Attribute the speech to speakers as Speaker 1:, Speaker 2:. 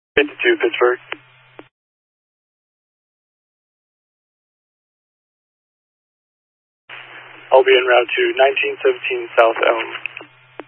Speaker 1: 52 Pittsburgh. I'll be en route to 1917 South Elm.